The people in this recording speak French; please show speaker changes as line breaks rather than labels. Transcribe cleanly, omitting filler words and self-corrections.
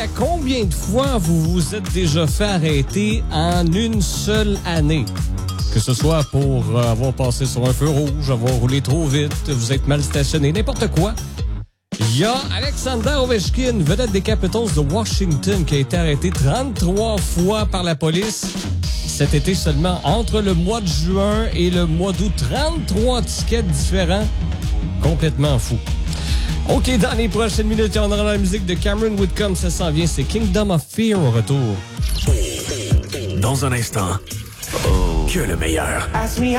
jusqu'à combien de fois vous vous êtes déjà fait arrêter en une seule année? Que ce soit pour avoir passé sur un feu rouge, avoir roulé trop vite, vous êtes mal stationné, n'importe quoi. Il y a Alexander Ovechkin, vedette des Capitals de Washington, qui a été arrêté 33 fois par la police cet été seulement. Entre le mois de juin et le mois d'août, 33 tickets différents. Complètement fou. OK, dans les prochaines minutes, on aura la musique de Cameron Whitcomb. Ça s'en vient, c'est Kingdom of Fear au retour.
Dans un instant, que le meilleur.
Ask me